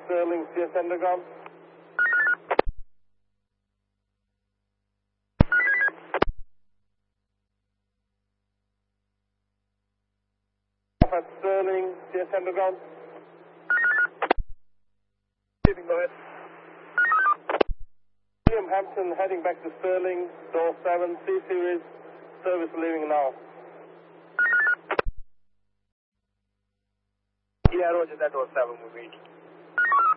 Sterling, CS Underground. Alpha Sterling, CS Underground. Go ahead. William Hampton heading back to Sterling, door 7, C-Series, service leaving now. Yeah, roger that, door 7 will reach.